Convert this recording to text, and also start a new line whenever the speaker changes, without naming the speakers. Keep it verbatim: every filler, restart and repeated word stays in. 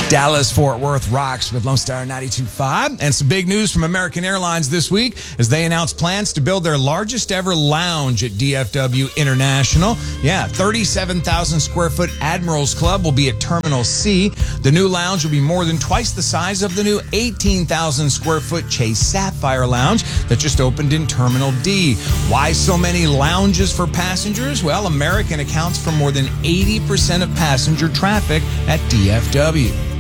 Dallas-Fort Worth rocks with Lone Star ninety-two point five. And some big news from American Airlines this week as they announced plans to build their largest ever lounge at D F W International. Yeah, thirty-seven thousand square foot Admirals Club will be at Terminal C. The new lounge will be more than twice the size of the new eighteen thousand square foot Chase Sapphire Lounge that just opened in Terminal D. Why so many lounges for passengers? Well, American accounts for more than eighty percent of passenger traffic at D F W.